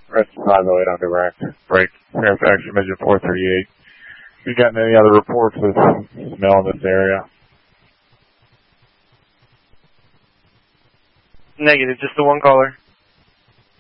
Rest 508 on direct. Break. Transaction measure 438. You gotten any other reports of smell in this area? Negative, just the one caller.